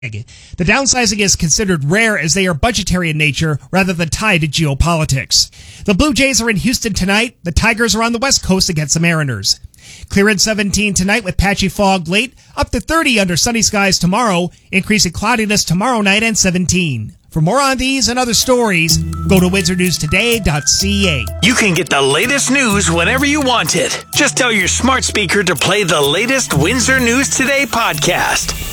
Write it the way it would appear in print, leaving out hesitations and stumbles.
The downsizing is considered rare as they are budgetary in nature rather than tied to geopolitics. The Blue Jays are in Houston tonight. The Tigers are on the West Coast against the Mariners. Clear in 17 tonight with patchy fog late, up to 30 under sunny skies tomorrow, increasing cloudiness tomorrow night and 17. For more on these and other stories, go to windsornewstoday.ca. You can get the latest news whenever you want it. Just tell your smart speaker to play the latest Windsor News Today podcast.